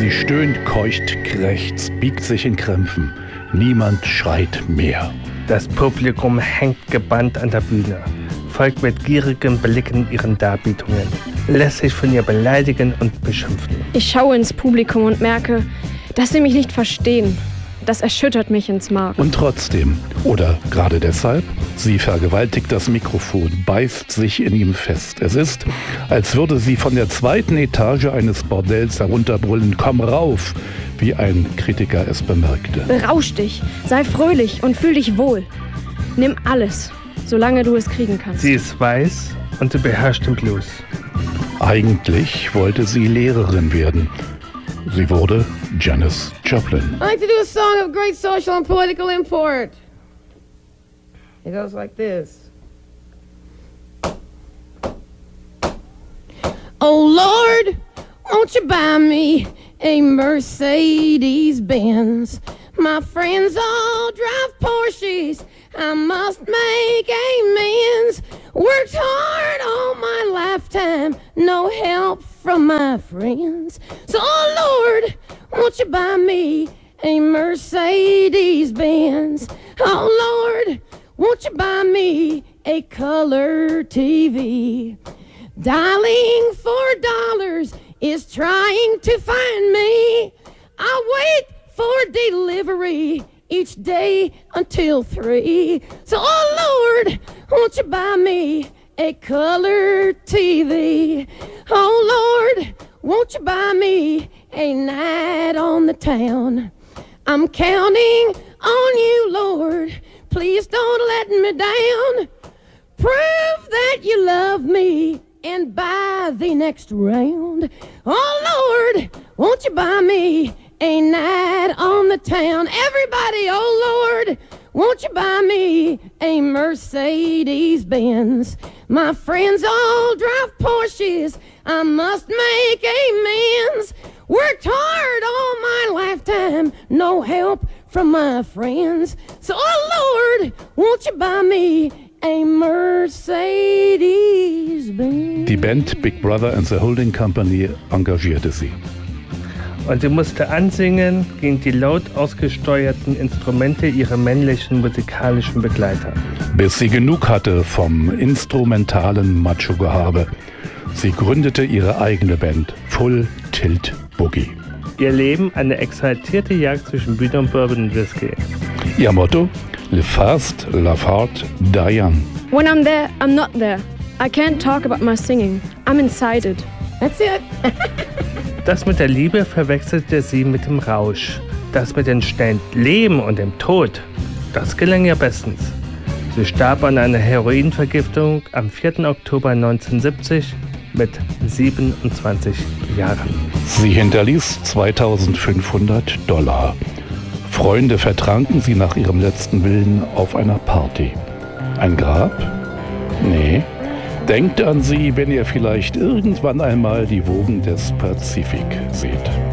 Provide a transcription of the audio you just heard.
Sie stöhnt, keucht, krächzt, biegt sich in Krämpfen. Niemand schreit mehr. Das Publikum hängt gebannt an der Bühne, folgt mit gierigen Blicken ihren Darbietungen, lässt sich von ihr beleidigen und beschimpfen. Ich schaue ins Publikum und merke, dass sie mich nicht verstehen. Das erschüttert mich ins Mark. Und trotzdem, oder gerade deshalb, sie vergewaltigt das Mikrofon, beißt sich in ihm fest. Es ist, als würde sie von der 2. Etage eines Bordells herunterbrüllen: Komm rauf, wie ein Kritiker es bemerkte. Berausch dich, sei fröhlich und fühl dich wohl. Nimm alles, solange du es kriegen kannst. Sie ist weiß und sie beherrscht den Blues. Eigentlich wollte sie Lehrerin werden. Sie wurde Janis Joplin. I'd like to do a song of great social and political import. It goes like this. Oh Lord, won't you buy me a Mercedes-Benz? My friends all drive Porsches, I must make amends. Worked hard all my lifetime, no help from my friends. So, oh Lord, won't you buy me a Mercedes-Benz? Oh Lord, won't you buy me a color TV? Dialing $4 is trying to find me. I wait for delivery each day until 3. So, oh Lord, won't you buy me a color TV? Oh Lord, won't you buy me a night on the town? I'm counting on you, Lord. Please don't let me down. Prove that you love me and buy the next round. Oh Lord, won't you buy me a night on the town? Everybody, oh Lord, won't you buy me a Mercedes-Benz? My friends all drive Porsches, I must make amends. Worked hard all my lifetime, no help from my friends. So, oh Lord, won't you buy me a Mercedes-Benz? Die Band Big Brother and the Holding Company engagierte sie. Und sie musste ansingen gegen die laut ausgesteuerten Instrumente ihrer männlichen musikalischen Begleiter. Bis sie genug hatte vom instrumentalen Macho-Gehabe. Sie gründete ihre eigene Band, Full Tilt Boogie. Ihr Leben eine exaltierte Jagd zwischen Bühne und Bourbon und Whisky. Ihr Motto: Live fast, love hard, die young. When I'm there, I'm not there. I can't talk about my singing. I'm inside it. That's it. Das mit der Liebe verwechselte sie mit dem Rausch. Das mit dem schnellen Leben und dem Tod, das gelang ihr bestens. Sie starb an einer Heroinvergiftung am 4. Oktober 1970 mit 27 Jahren. Sie hinterließ $2.500. Freunde vertranken sie nach ihrem letzten Willen auf einer Party. Ein Grab? Nee. Denkt an sie, wenn ihr vielleicht irgendwann einmal die Wogen des Pazifik seht.